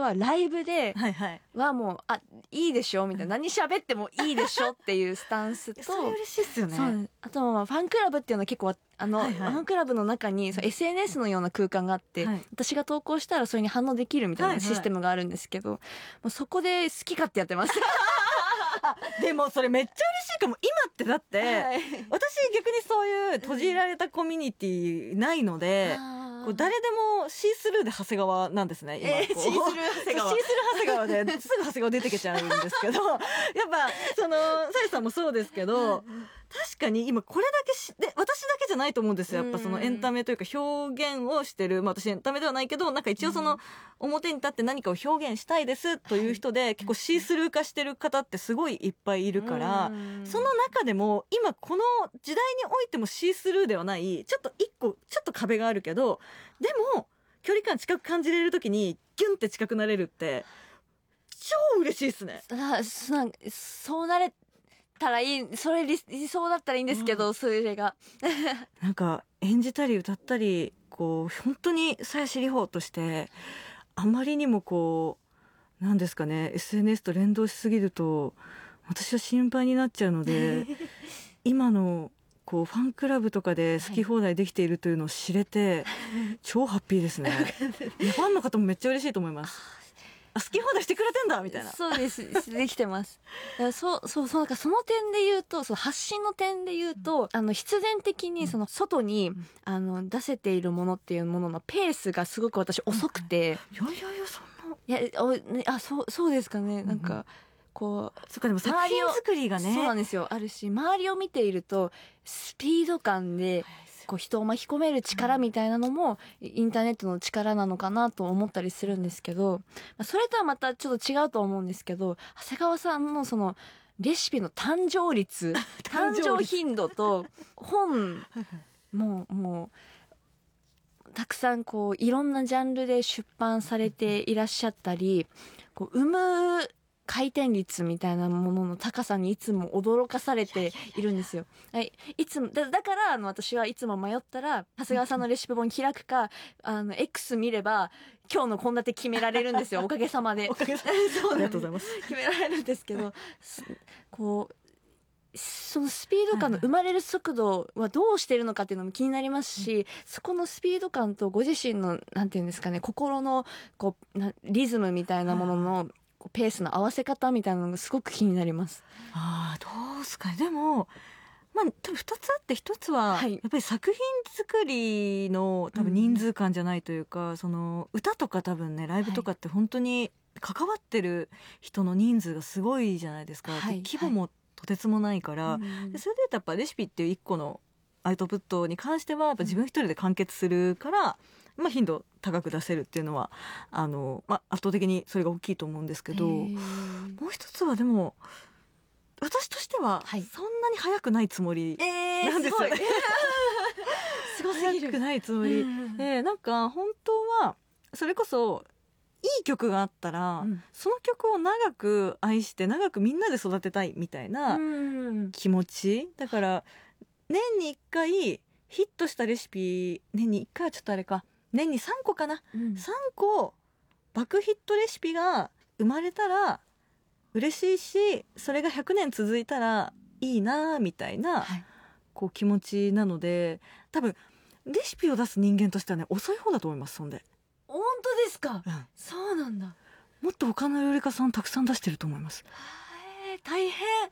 はライブではいはい。 はもう、いいでしょみたいな。何喋ってもいいでしょっていうスタンスと、 それ嬉しいっすよね。 そう。あとはファンクラブっていうのは結構、 はいはいファンクラブの中にそう SNS のような空間があって、 はい、 私が投稿したらそれに反応できるみたいなシステムがあるんですけど、もうそこで好き勝手やってます。 でもそれめっちゃ嬉しいかも。今ってだって、 はい、 私逆にそういう閉じられたコミュニティないので、こう誰でもシースルーで長谷川なんですね、今。 シースルー長谷川。 シースルー長谷川ですぐ長谷川出てけちゃうんですけど、やっぱ、さゆさんもそうですけど、確かに今これだけで、私だけじゃないと思うんですよ。やっぱそのエンタメというか表現をしてる、まあ私エンタメではないけど、なんか一応その表に立って何かを表現したいですという人で、結構シースルー化してる方ってすごいいっぱいいるから、その中でも今この時代においてもシースルーではない、ちょっと一個、ちょっと壁があるけど、でも距離感近く感じれるときにギュンって近くなれるって、超嬉しいっすね。 そうなれたらいい、それ理想だったらいいんですけど、それが。 なんか、演じたり歌ったり、こう、本当に鞘師里穂として、あまりにもこう、なんですかね、SNS と連動しすぎると、私は心配になっちゃうので、今の、こう、ファンクラブとかで好き放題できているというのを知れて、超ハッピーですね。ファンの方もめっちゃ嬉しいと思います。好き放題してくれてんだみたいな。 そうです。できてます。そう、なんかその点で言うと、発信の点で言うと、必然的に外に、出せているものっていうもののペースがすごく私遅くて。 そんな。 そうですかね。なんか、こう。 そっか、でも作品作りがね。 そうなんですよ。あるし、周りを見ていると、スピード感で、こう人を巻き込める力みたいなのも、インターネットの力なのかなと思ったりするんですけど、それとはまたちょっと違うと思うんですけど、長谷川さんのレシピの誕生率、誕生頻度と、本もう、たくさんこう、いろんなジャンルで出版されていらっしゃったり、こう、生む回転率みたいなものの高さにいつも驚かされているんですよ。はい。いつも、だから私はいつも迷ったら、長谷川さんのレシピ本開くか、X 見れば、今日の献立決められるんですよ。おかげさまで。 おかげさまで。そう、ありがとうございます。 決められるんですけど、こう、そのスピード感の生まれる速度はどうしてるのかっていうのも気になりますし、そこのスピード感とご自身の、なんていうんですかね、心の、こう、リズムみたいなものの、ペースの合わせ方みたいなのがすごく気になります。 ああ、どうすか。でも、まあ、多分二つあって、一つは、はい、やっぱり作品作りの多分人数感じゃないというか、歌とか多分ね、ライブとかって本当に関わってる人の人数がすごいじゃないですか。はい、規模もとてつもないから、でそれで言うとやっぱレシピっていう一個のアウトプットに関しては、やっぱ自分一人で完結するから、まあ頻度高く出せるっていうのは、まあ圧倒的にそれが大きいと思うんですけど、もう一つはでも、私としては、そんなに早くないつもりなんですよね。 すごすぎる。 早くないつもり。なんか本当は、それこそ、いい曲があったら、その曲を長く愛して、長くみんなで育てたいみたいな気持ち。だから、年に1回ヒットしたレシピ、年に1回はちょっとあれか、年に3個かな。3個爆ヒットレシピが生まれたら嬉しいし、それが100年続いたらいいなみたいな、こう気持ちなので、多分レシピを出す人間としてはね、遅い方だと思います、そんで。 本当ですか？そうなんだ。 もっと他の料理家さんたくさん出してると思います。 大変。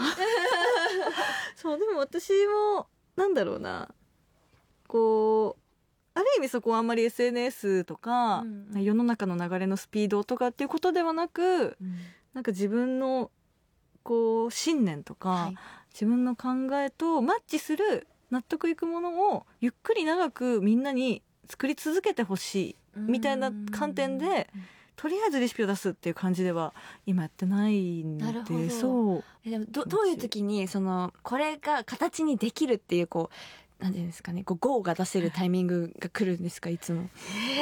そう、でも私も、なんだろうな、こう、ある意味そこはあんまり SNS とか、世の中の流れのスピードとかっていうことではなく、なんか自分の、こう、信念とか、自分の考えとマッチする納得いくものをゆっくり長くみんなに作り続けてほしい、みたいな観点で、とりあえずレシピを出すっていう感じでは今やってないんで。 なるほど。 そう。 でもどういう時に、これが形にできるっていう、こう、なんていうんですかね、こう、ゴーが出せるタイミングが来るんですか、いつも。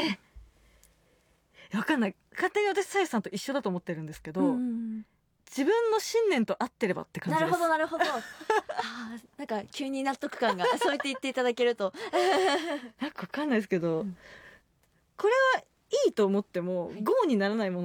わかんない。勝手に私、さゆさんと一緒だと思ってるんですけど、自分の信念と合ってればって感じです。 なるほど。なんか急に納得感が、そうやって言っていただけると。 なんかわかんないですけど、これはいいと思っても、ゴーにならないもの